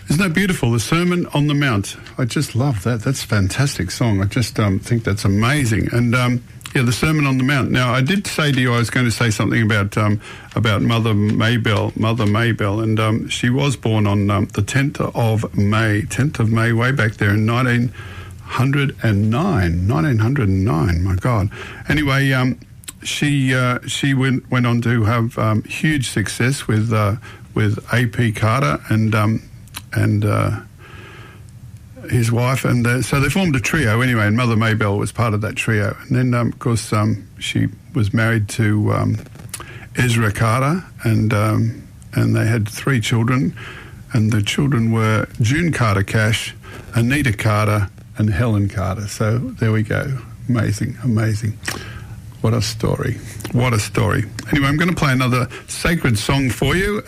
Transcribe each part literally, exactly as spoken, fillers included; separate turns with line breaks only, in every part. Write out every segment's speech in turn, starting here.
Isn't that beautiful? The Sermon on the Mount. I just love that. That's a fantastic song. I just um, think that's amazing. And um, yeah, the Sermon on the Mount. Now, I did say to you I was going to say something about um, about Mother Maybell, Mother Maybell, and um, she was born on um, the tenth of May, tenth of May, way back there in nineteen oh nine. nineteen oh nine, my God. Anyway, um, she uh, she went went on to have um, huge success with uh, with A P Carter and um, and uh, his wife, and uh, so they formed a trio anyway, and Mother Maybell was part of that trio. And then, um, of course, um, she was married to um, Ezra Carter, and um, and they had three children, and the children were June Carter Cash, Anita Carter, and Helen Carter. So there we go. Amazing, amazing. What a story. What a story. Anyway, I'm going to play another sacred song for you.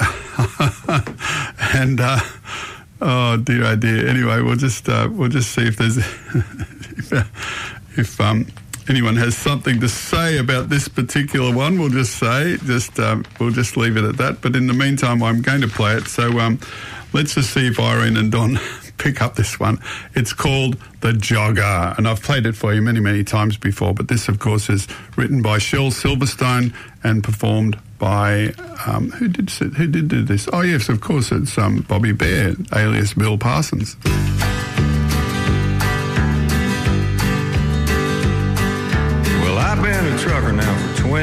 and, uh, oh dear, oh dear. Anyway, we'll just, uh, we'll just see if there's, if, uh, if um, anyone has something to say about this particular one. We'll just say, just, um, we'll just leave it at that. But in the meantime, I'm going to play it. So um, let's just see if Irene and Don pick up this one. It's called The Jogger, and I've played it for you many, many times before, but this, of course, is written by Shel Silverstone and performed by, um, who did who did do this? Oh, yes, of course, it's um, Bobby Bear, alias Bill Parsons.
Well, I've been a trucker now for twenty